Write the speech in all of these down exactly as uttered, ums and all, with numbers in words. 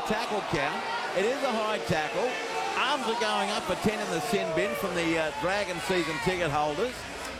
tackle count. It is a high tackle. Arms are going up for ten in the sin bin from the uh, Dragon season ticket holders.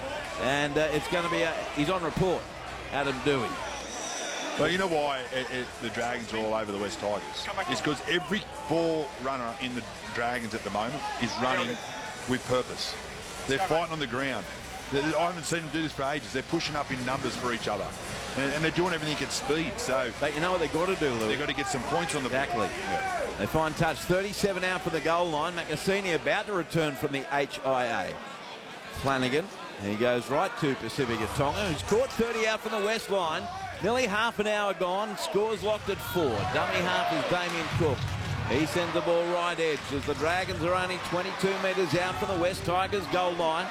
And uh, it's going to be, a, he's on report, Adam Dewey. Well, you know why it, it, the Dragons are all over the West Tigers? It's because every ball runner in the Dragons at the moment is running with purpose. They're fighting on the ground. They're, I haven't seen them do this for ages. They're pushing up in numbers for each other. And, and they're doing everything at speed. So but you know what they've got to do, Lou? They've got to get some points on the Exactly. board. Yeah. They find touch. thirty-seven out for the goal line. Macassini about to return from the H I A. Flanagan. He goes right to Pacifica Tonga, who's caught thirty out from the west line. Nearly half an hour gone. Scores locked at four. Dummy half is Damien Cook. He sends the ball right edge as the Dragons are only twenty-two metres out from the West Tigers goal line.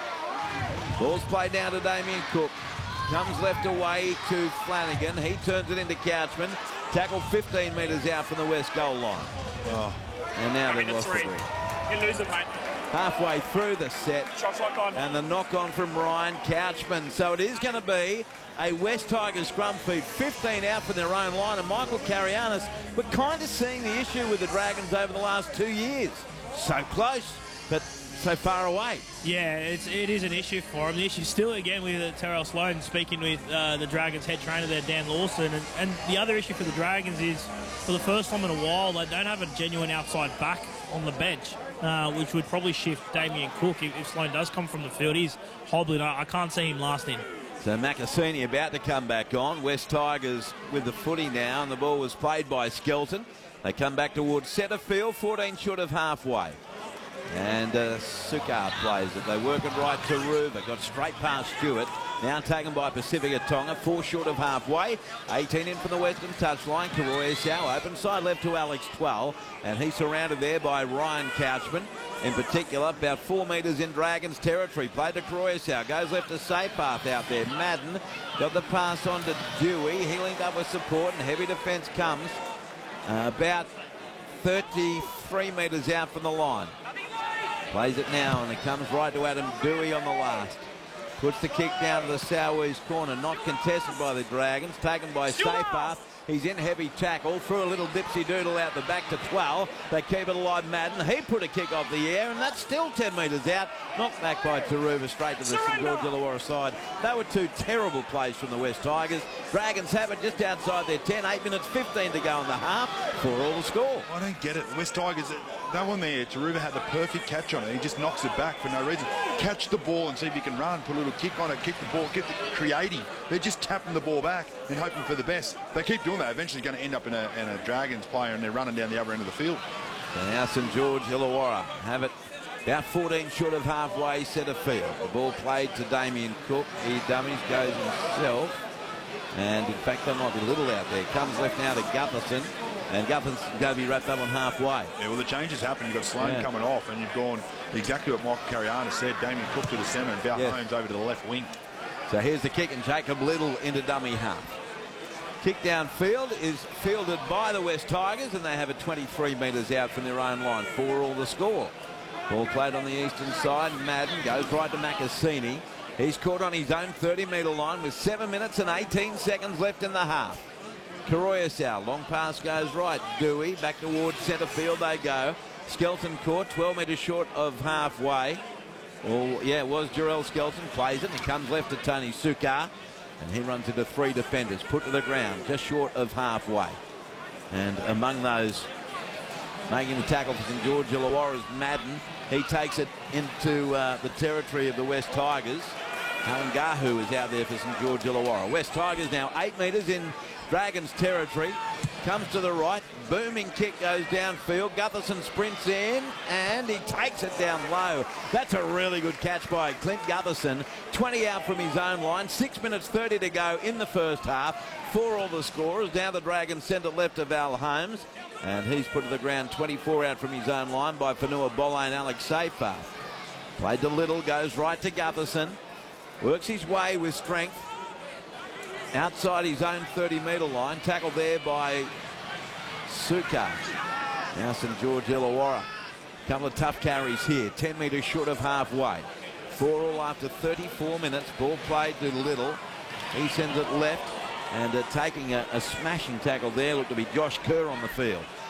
Ball's played down to Damien Cook. Comes left away to Flanagan. He turns it into Couchman. Tackle fifteen metres out from the West goal line. Oh. And now they've lost the ball. You lose it, mate. Halfway through the set. Shots lock on. And the knock on from Ryan Couchman. So it is going to be a West Tigers scrum feed. fifteen out from their own line. And Michael Carianis, we're kind of seeing the issue with the Dragons over the last two years. So close, but so far away. Yeah, it's, it is an issue for him. The issue still, again, with uh, Terrell Sloan speaking with uh, the Dragons head trainer there, Dan Lawson. And, and the other issue for the Dragons is, for the first time in a while, they don't have a genuine outside back on the bench. Uh, which would probably shift Damien Cook if, if Sloan does come from the field. He's hobbling. I, I can't see him lasting. So Macassini about to come back on. West Tigers with the footy now, and the ball was played by Skelton. They come back towards centre field, fourteen short of halfway. And uh, Sukar plays it. They work it right to Ruva. Got straight past Stewart. Now taken by Pacifica Tonga. Four short of halfway. eighteen in from the western touchline. Karoya Sau open side left to Alex Twell. And he's surrounded there by Ryan Couchman. In particular, about four metres in Dragons territory. Played to Karoya Sau. Goes left to Saypath out there. Madden got the pass on to Dewey. He linked up with support and heavy defence comes. Uh, about thirty-three metres out from the line. Plays it now, and it comes right to Adam Dewey on the last. Puts the kick down to the Sowe's corner. Not contested by the Dragons. Taken by Saypath. He's in heavy tackle. Threw a little dipsy doodle out the back to twelve. They keep it alive, Madden. He put a kick off the air, and that's still ten metres out. Knocked back by Taruva straight to the St George Illawarra side. They were two terrible plays from the West Tigers. Dragons have it just outside their ten. Eight minutes fifteen to go in the half for all the score. I don't get it. West Tigers, that one there, Taruva had the perfect catch on it. He just knocks it back for no reason. Catch the ball and see if you can run. Put a little kick on it. Kick the ball. Get the creating. They're just tapping the ball back and hoping for the best. They keep doing that. Eventually going to end up in a, in a Dragons player, and they're running down the other end of the field. So now St George Illawarra have it about fourteen short of halfway centre field. The ball played to Damien Cook. He dummies, goes himself. And in fact, there might be little out there. Comes left now to Gutherson. And Gutherson's going to be wrapped up on halfway. Yeah, well, the changes happen. You've got Sloan yeah. coming off, and you've gone exactly what Michael Carianis said. Damien Cook to the centre and Val yeah. Holmes over to the left wing. So here's the kick, and Jacob Little into dummy half. Kick downfield is fielded by the West Tigers, and they have it twenty-three metres out from their own line. Four all the score. Ball played on the eastern side. Madden goes right to Macassini. He's caught on his own thirty metre line with seven minutes and eighteen seconds left in the half. Karoya Sau, long pass goes right. Dewey back towards centre field they go. Skelton caught twelve metres short of halfway. Well, yeah, it was Jarrell Skelton plays it. He comes left to Tony Sukar. And he runs into three defenders, put to the ground, just short of halfway. And among those making the tackle for St George Illawarra is Madden. He takes it into uh, the territory of the West Tigers. Alan Gahu is out there for St George Illawarra. West Tigers now eight metres in Dragons territory. Comes to the right. Booming kick goes downfield. Gutherson sprints in and he takes it down low. That's a really good catch by Clint Gutherson. twenty out from his own line. six minutes thirty to go in the first half. For all the scorers. Now the Dragons send it left to Val Holmes. And he's put to the ground twenty-four out from his own line by Fanua Bolle and Alex Saypath. Played to Little. Goes right to Gutherson. Works his way with strength. Outside his own thirty metre line. Tackled there by Sukar. Now St George Illawarra. Couple of tough carries here. ten metres short of halfway. Four all after thirty-four minutes. Ball played to Little. He sends it left. And uh, taking a, a smashing tackle there. Looked to be Josh Kerr on the field.